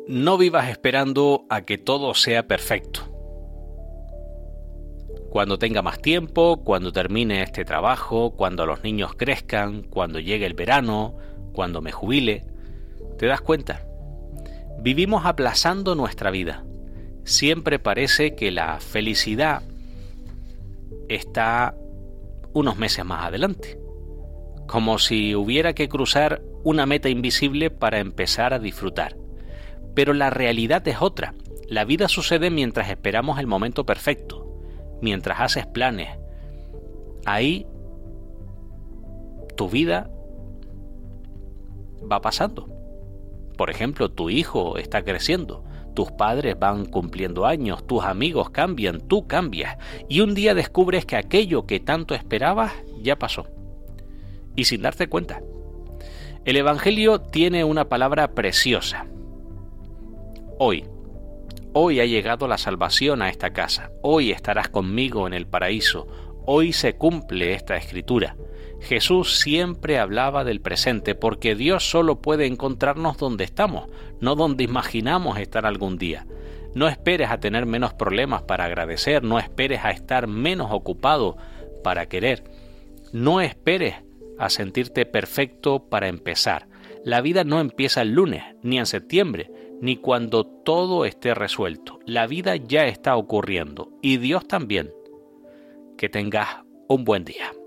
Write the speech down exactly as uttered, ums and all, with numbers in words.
No vivas esperando a que todo sea perfecto. Cuando tenga más tiempo, cuando termine este trabajo, cuando los niños crezcan, cuando llegue el verano, cuando me jubile, ¿te das cuenta? Vivimos aplazando nuestra vida. Siempre parece que la felicidad está unos meses más adelante, como si hubiera que cruzar una meta invisible para empezar a disfrutar. Pero la realidad es otra. La vida sucede mientras esperamos el momento perfecto, mientras haces planes. Ahí tu vida va pasando. Por ejemplo, tu hijo está creciendo, tus padres van cumpliendo años, tus amigos cambian, tú cambias, y un día descubres que aquello que tanto esperabas ya pasó. Y sin darte cuenta. El Evangelio tiene una palabra preciosa. Hoy, hoy ha llegado la salvación a esta casa, hoy estarás conmigo en el paraíso, hoy se cumple esta escritura. Jesús siempre hablaba del presente porque Dios solo puede encontrarnos donde estamos, no donde imaginamos estar algún día. No esperes a tener menos problemas para agradecer, no esperes a estar menos ocupado para querer, no esperes a sentirte perfecto para empezar. La vida no empieza el lunes, ni en septiembre, ni cuando todo esté resuelto. La vida ya está ocurriendo y Dios también. Que tengas un buen día.